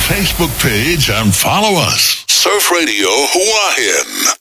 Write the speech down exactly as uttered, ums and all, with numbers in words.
Facebook page and follow us. Surf Radio Hawaiian.